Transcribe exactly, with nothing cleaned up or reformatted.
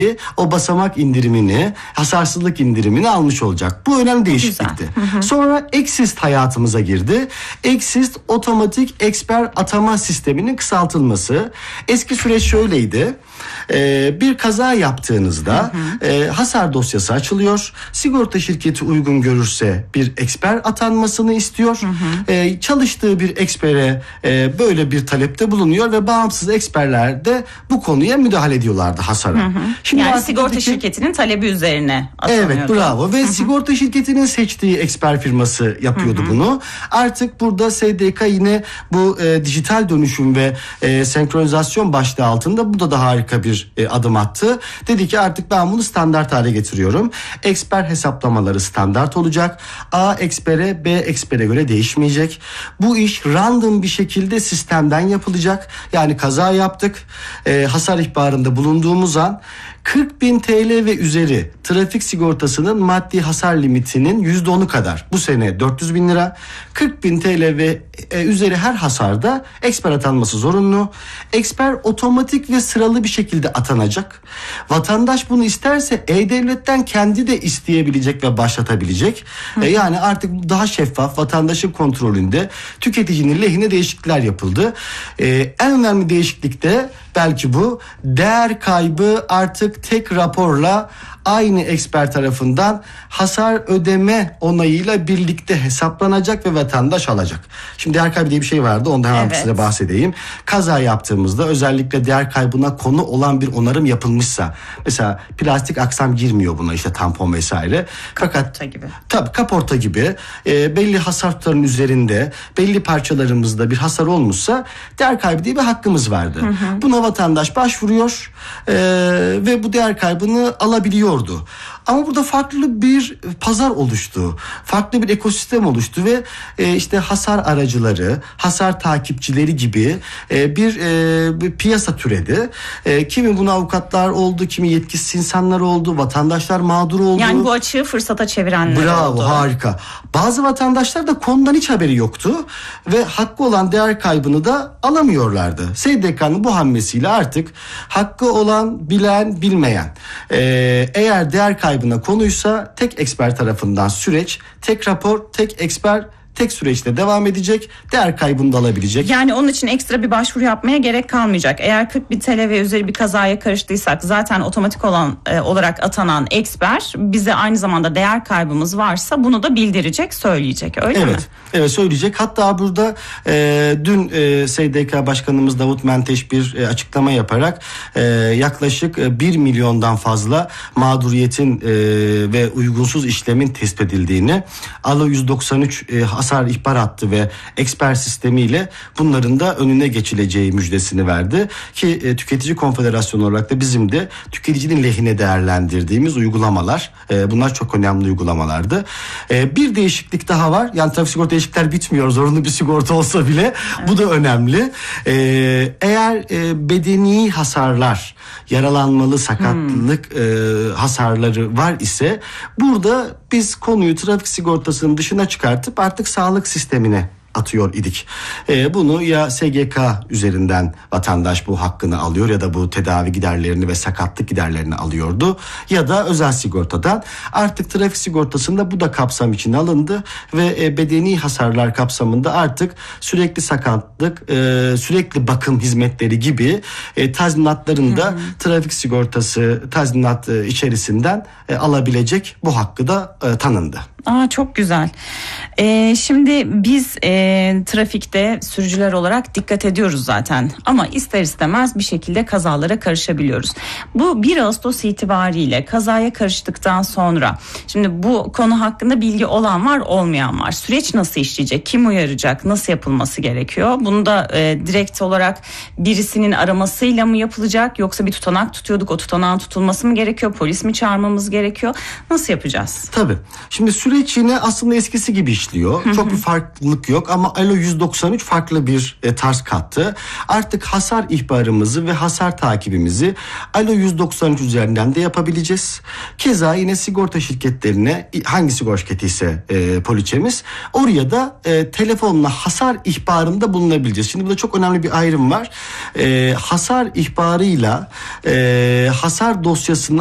o basamak indirimini, hasarsızlık indirimini almış olacak. Bu önemli değişiklikti. Hı hı. Sonra Exist hayatımıza girdi. Exist otomatik eksper atama sisteminin kısaltılması. Eski süreç şöyleydi. Ee, bir kaza yaptığınızda hı hı. E, hasar dosyası açılıyor. Sigorta şirketi uygun görürse bir eksper atanmasını istiyor. Hı hı. E, çalıştığı bir ekspere e, böyle bir talepte bulunuyor ve bağımsız eksperler de bu konuya müdahale ediyorlardı hasara. Hı hı. Şimdi yani sigorta ki, şirketinin talebi üzerine atanıyordu. Evet, bravo. Ve hı hı. sigorta şirketinin seçtiği eksper firması yapıyordu hı hı. bunu. Artık burada S D K yine bu e, dijital dönüşüm ve e, senkronizasyon başlığı altında bu da da harika bir e, adım attı. Dedi ki artık ben bunu standart hale getiriyorum. Eksper hesaplamaları standart olacak. A ekspere, B ekspere göre değişmeyecek. Bu iş random bir şekilde sistemden yapılacak. Yani kaza yaptık. E, hasar ihbarında bulunduğumuz an kırk bin T L ve üzeri trafik sigortasının maddi hasar limitinin yüzde onu kadar. Bu sene dört yüz bin lira. kırk bin T L ve e, üzeri her hasarda eksper atanması zorunlu. Eksper otomatik ve sıralı bir şekilde atanacak. Vatandaş bunu isterse E-Devlet'ten kendi de isteyebilecek ve başlatabilecek. E, yani artık daha şeffaf, vatandaşın kontrolünde, tüketicinin lehine değişiklikler yapıldı. E, en önemli değişiklik de belki bu. Değer kaybı artık tek raporla aynı eksper tarafından hasar ödeme onayıyla birlikte hesaplanacak ve vatandaş alacak. Şimdi değer kaybı diye bir şey vardı. Ondan hemen evet. size bahsedeyim. Kaza yaptığımızda özellikle değer kaybına konu olan bir onarım yapılmışsa, mesela plastik aksam girmiyor buna, işte tampon vesaire. Kaporta Fakat gibi. Tabii kaporta gibi e, belli hasar tutarının üzerinde belli parçalarımızda bir hasar olmuşsa değer kaybı diye bir hakkımız vardı. Hı hı. Buna vatandaş başvuruyor e, ve bu değer kaybını alabiliyor. Ama burada farklı bir pazar oluştu. Farklı bir ekosistem oluştu ve e, işte hasar aracıları, hasar takipçileri gibi e, bir, e, bir piyasa türedi. E, kimi buna avukatlar oldu, kimi yetkisiz insanlar oldu, vatandaşlar mağdur oldu. Yani bu açığı fırsata çevirenler Bravo, oldu. Bravo, harika. Bazı vatandaşlar da konudan hiç haberi yoktu ve hakkı olan değer kaybını da alamıyorlardı. S D K'nın bu hamlesiyle artık hakkı olan, bilen, bilmeyen, e, eğer değer kaybına konuysa tek eksper tarafından süreç, tek rapor, tek eksper, tek süreçte devam edecek, değer kaybını da alabilecek. Yani onun için ekstra bir başvuru yapmaya gerek kalmayacak. Eğer kırk bin T L ve üzeri bir kazaya karıştıysak zaten otomatik olan e, olarak atanan eksper bize aynı zamanda değer kaybımız varsa bunu da bildirecek, söyleyecek, öyle evet, mi? Evet, söyleyecek. Hatta burada e, dün e, S D K Başkanımız Davut Menteş bir e, açıklama yaparak e, yaklaşık e, bir milyondan fazla mağduriyetin e, ve uygunsuz işlemin tespit edildiğini, A L O yüz doksan üç e, hasar ihbar hattı ve eksper sistemiyle bunların da önüne geçileceği müjdesini verdi ki e, Tüketici Konfederasyonu olarak da bizim de tüketicinin lehine değerlendirdiğimiz uygulamalar, e, bunlar çok önemli uygulamalardı. E, bir değişiklik daha var. Yani trafik sigorta değişiklikler bitmiyor. Zorunlu bir sigorta olsa bile evet. bu da önemli. E, eğer e, bedeni hasarlar, yaralanmalı sakatlık hmm. e, hasarları var ise burada biz konuyu trafik sigortasının dışına çıkartıp artık sağlık sistemine atıyor idik. Ee, bunu ya S G K üzerinden vatandaş bu hakkını alıyor ya da bu tedavi giderlerini ve sakatlık giderlerini alıyordu ya da özel sigortadan. Artık trafik sigortasında bu da kapsam içine alındı ve e, bedeni hasarlar kapsamında artık sürekli sakatlık, e, sürekli bakım hizmetleri gibi e, tazminatların da trafik sigortası tazminat e, içerisinden e, alabilecek bu hakkı da e, tanındı. Aa, çok güzel. Ee, şimdi biz e, trafikte sürücüler olarak dikkat ediyoruz zaten ama ister istemez bir şekilde kazalara karışabiliyoruz. Bu bir Ağustos itibariyle kazaya karıştıktan sonra şimdi bu konu hakkında bilgi olan var, olmayan var. Süreç nasıl işleyecek? Kim uyaracak? Nasıl yapılması gerekiyor? Bunu da e, direkt olarak birisinin aramasıyla mı yapılacak, yoksa bir tutanak tutuyorduk, o tutanağın tutulması mı gerekiyor? Polis mi çağırmamız gerekiyor? Nasıl yapacağız? Tabii. Şimdi süreç süreç yine aslında eskisi gibi işliyor. Çok bir farklılık yok ama Alo yüz doksan üç farklı bir e, tarz kattı. Artık hasar ihbarımızı ve hasar takibimizi Alo yüz doksan üç üzerinden de yapabileceğiz. Keza yine sigorta şirketlerine, hangi sigorta şirketi ise e, poliçemiz, oraya da e, telefonla hasar ihbarında bulunabileceğiz. Şimdi burada çok önemli bir ayrım var. E, hasar ihbarıyla e, hasar dosyasını